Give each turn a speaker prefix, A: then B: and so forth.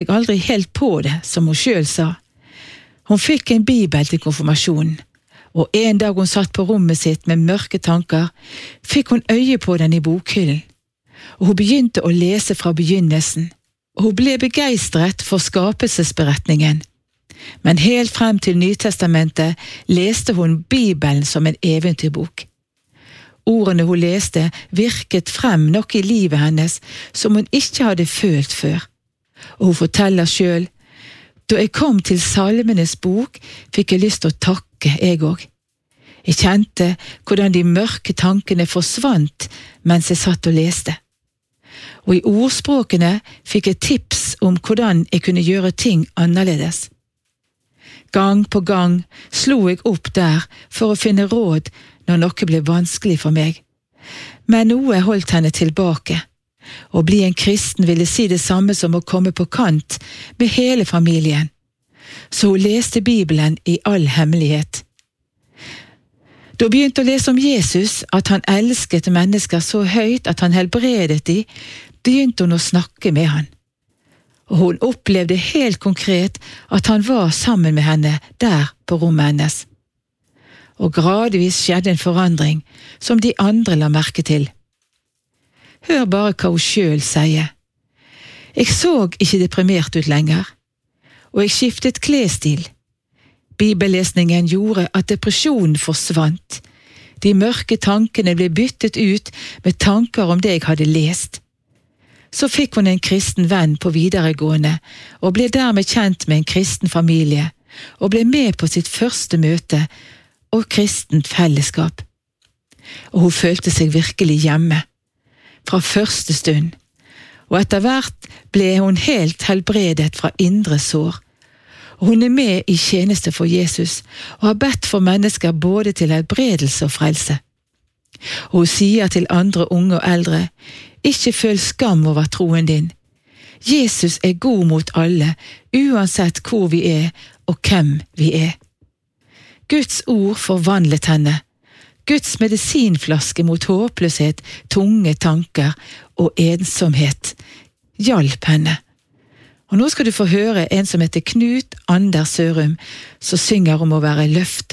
A: seg aldri helt på det, som hun selv sa. Hun fikk en bibel til konfirmasjonen, og en dag hun satt på rommet sitt med mørke tanker, fikk hun øye på den i bokhyllen, og hun begynte å lese fra begynnelsen, og hun ble begeistret for skapelsesberetningen. Men helt frem til Nytestamentet leste hun Bibelen som en eventyrbok. Ordene hun leste virket frem nok i livet hennes som hun ikke hadde følt før, og hun forteller selv: da jeg kom til Salmenes bok, fikk jeg lyst til å takke, jeg òg. Jeg kjente hvordan de mørke tankene forsvant mens jeg satt og leste. Og i ordspråkene fikk jeg tips om hvordan jeg kunne gjøre ting annerledes. Gang på gang slo jeg opp der for å finne råd når noe ble vanskelig for meg. Men noe holdt henne tilbake. Å bli en kristen ville si det samme som å komme på kant med hele familien. Så hun leste Bibelen i all hemmelighet. Da hun begynte å lese om Jesus, at han elsket mennesker så høyt at han helbredet de, begynte hun å snakke med han. Og hun opplevde helt konkret at han var sammen med henne der på rommet hennes. Og gradvis skjedde en forandring som de andre la merke til. Hør bare hva hun selv sier. Jeg så ikke deprimert ut lenger, og jeg skiftet klesstil. Bibellesningen gjorde at depresjonen forsvant. De mørke tankene ble byttet ut med tanker om det jeg hadde lest. Så fikk hun en kristen venn på videregående, og ble dermed kjent med en kristen familie, og ble med på sitt første møte og kristent fellesskap. Og hun følte seg virkelig hjemme, fra første stund, og etter hvert ble hun helt helbredet fra indre sår. Og hun er med i tjeneste for Jesus, og har bedt for mennesker både til helbredelse og frelse. Og hun sier til andre unge og eldre: ikke føl skam over troen din. Jesus er god mot alle, uansett hvor vi er og hvem vi er. Guds ord forvandlet henne. Guds medisinflaske mot håpløshet, tunge tanker og ensomhet hjalp henne. Og nå skal du få høre en som heter Knut Anders Sørum, som synger om å være løftet